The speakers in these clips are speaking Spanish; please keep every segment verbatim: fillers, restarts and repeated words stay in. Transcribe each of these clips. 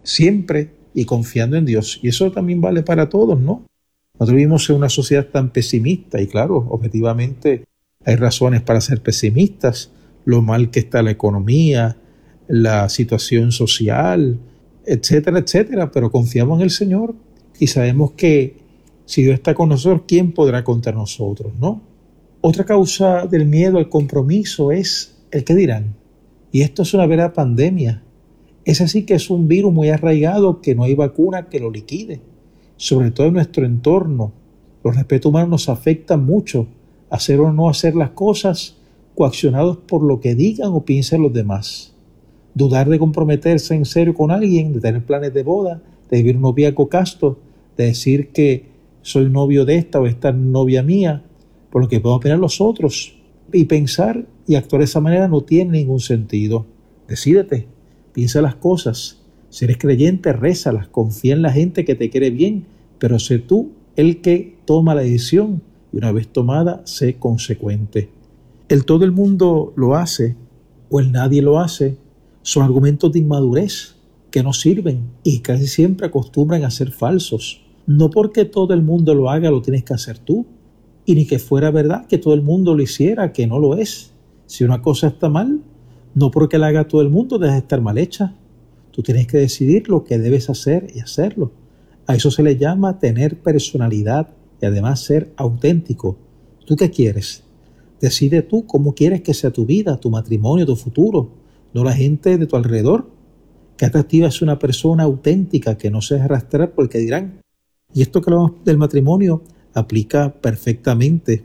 siempre y confiando en Dios. Y eso también vale para todos, ¿no? Nosotros vivimos en una sociedad tan pesimista y claro, objetivamente hay razones para ser pesimistas, lo mal que está la economía, la situación social, etcétera, etcétera, pero confiamos en el Señor y sabemos que si Dios está con nosotros, ¿quién podrá contra nosotros, no? Otra causa del miedo al compromiso es el qué dirán. Y esto es una vera pandemia. Es así que es un virus muy arraigado que no hay vacuna que lo liquide. Sobre todo en nuestro entorno, los respetos humanos nos afectan mucho, hacer o no hacer las cosas coaccionados por lo que digan o piensen los demás. Dudar de comprometerse en serio con alguien, de tener planes de boda, de vivir un noviazgo casto, de decir que soy novio de esta o esta novia mía, por lo que pueden opinar los otros. Y pensar y actuar de esa manera no tiene ningún sentido. Decídete, piensa las cosas. Si eres creyente, rézalas, confía en la gente que te quiere bien, pero sé tú el que toma la decisión y una vez tomada, sé consecuente. El todo el mundo lo hace o el nadie lo hace son argumentos de inmadurez que no sirven y casi siempre acostumbran a ser falsos. No porque todo el mundo lo haga lo tienes que hacer tú, y ni que fuera verdad que todo el mundo lo hiciera, que no lo es. Si una cosa está mal, no porque la haga todo el mundo deja de estar mal hecha. Tú tienes que decidir lo que debes hacer y hacerlo. A eso se le llama tener personalidad y además ser auténtico. ¿Tú qué quieres? Decide tú cómo quieres que sea tu vida, tu matrimonio, tu futuro, no la gente de tu alrededor. Qué atractiva es una persona auténtica que no se deja arrastrar por el que dirán. Y esto que hablamos del matrimonio aplica perfectamente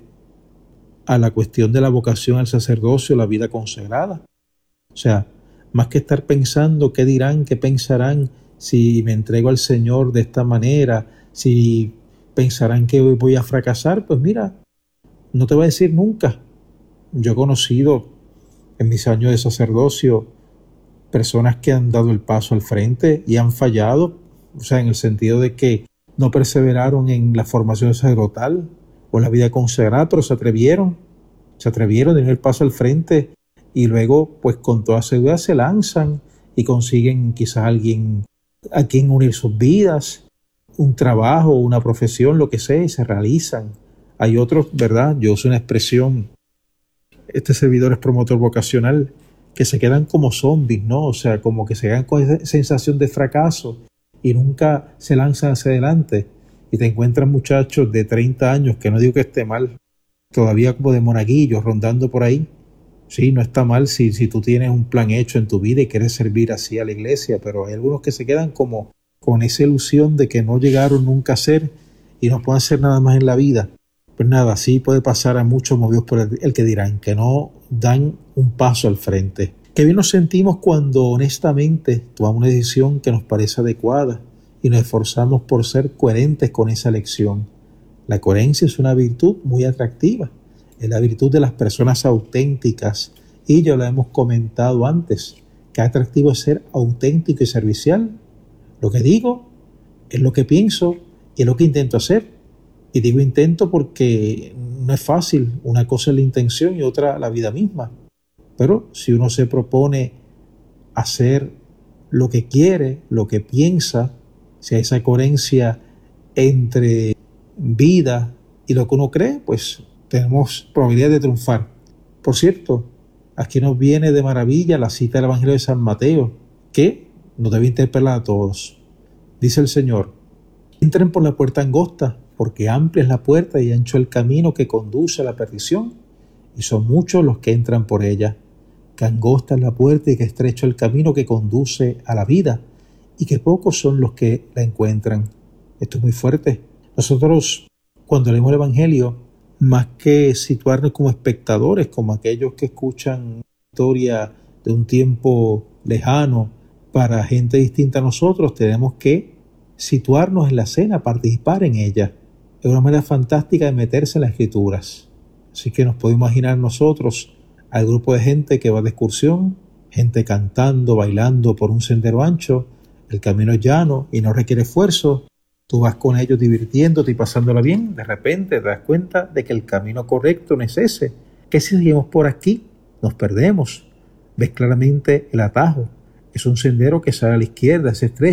a la cuestión de la vocación al sacerdocio, la vida consagrada. O sea, más que estar pensando qué dirán, qué pensarán si me entrego al Señor de esta manera, si pensarán que voy a fracasar, pues mira, no te voy a decir nunca. Yo he conocido en mis años de sacerdocio personas que han dado el paso al frente y han fallado, o sea, en el sentido de que no perseveraron en la formación sacerdotal o en la vida consagrada, pero se atrevieron, se atrevieron, dieron el paso al frente y luego, pues con toda seguridad se lanzan y consiguen quizás alguien a quien unir sus vidas, un trabajo, una profesión, lo que sea, y se realizan. Hay otros, ¿verdad? Yo uso una expresión, este servidor es promotor vocacional, que se quedan como zombies, ¿no? O sea, como que se quedan con esa sensación de fracaso y nunca se lanzan hacia adelante. Y te encuentras muchachos de treinta años, que no digo que esté mal, todavía como de monaguillos rondando por ahí. Sí, no está mal si, si tú tienes un plan hecho en tu vida y quieres servir así a la iglesia, pero hay algunos que se quedan como con esa ilusión de que no llegaron nunca a ser y no pueden hacer nada más en la vida. Pues nada, así puede pasar a muchos movidos por el, el que dirán, que no dan un paso al frente. Qué bien nos sentimos cuando honestamente tomamos una decisión que nos parece adecuada y nos esforzamos por ser coherentes con esa elección. La coherencia es una virtud muy atractiva, es la virtud de las personas auténticas y ya lo hemos comentado antes. Qué atractivo es ser auténtico y servicial. Lo que digo es lo que pienso y es lo que intento hacer. Y digo intento porque no es fácil, una cosa es la intención y otra la vida misma. Pero si uno se propone hacer lo que quiere, lo que piensa, si hay esa coherencia entre vida y lo que uno cree, pues tenemos probabilidad de triunfar. Por cierto, aquí nos viene de maravilla la cita del Evangelio de San Mateo, que nos debe interpelar a todos. Dice el Señor: entren por la puerta angosta, porque amplia es la puerta y ancho el camino que conduce a la perdición, y son muchos los que entran por ella. Que angosta es la puerta y que estrecho el camino que conduce a la vida, y que pocos son los que la encuentran. Esto es muy fuerte. Nosotros, cuando leemos el Evangelio, más que situarnos como espectadores, como aquellos que escuchan historia de un tiempo lejano para gente distinta a nosotros, tenemos que situarnos en la escena, participar en ella. Es una manera fantástica de meterse en las Escrituras. Así que nos podemos imaginar nosotros al grupo de gente que va de excursión, gente cantando, bailando por un sendero ancho, el camino es llano y no requiere esfuerzo. Tú vas con ellos divirtiéndote y pasándola bien. De repente te das cuenta de que el camino correcto no es ese. Que si seguimos por aquí, nos perdemos. Ves claramente el atajo. Es un sendero que sale a la izquierda, es estrecho.